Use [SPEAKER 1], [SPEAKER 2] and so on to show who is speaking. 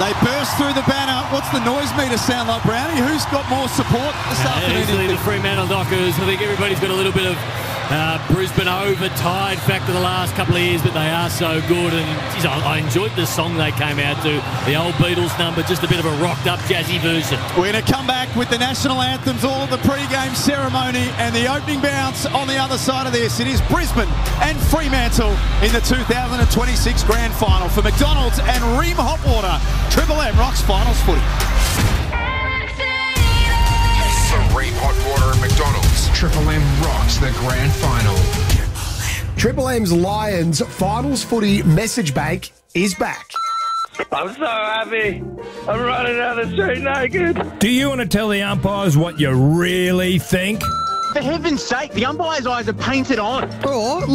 [SPEAKER 1] They burst through the banner. What's the noise meter sound like, Brownie? Who's got more support this afternoon?
[SPEAKER 2] Easily the Fremantle Dockers. I think everybody's got a little bit of Brisbane overtired factor the last couple of years, but they are so good. And geez, I enjoyed the song they came out to, the old Beatles number, just a bit of a rocked-up jazzy version.
[SPEAKER 1] We're going to come back with the national anthems, all of the pre-game ceremony, and the opening bounce on the other side of this. It is Brisbane and Fremantle in the 2026 Grand Final. For McDonald's and Ream Hotwater, Triple M rocks finals footy.
[SPEAKER 3] For Ream Hotwater and McDonald's, Triple M rocks the Grand Final.
[SPEAKER 4] Triple M's Lions finals footy message bank is back.
[SPEAKER 5] I'm so happy. I'm running down the street naked.
[SPEAKER 6] Do you want to tell the umpires what you really think?
[SPEAKER 7] For heaven's sake, the umpire's eyes are painted on.
[SPEAKER 4] Or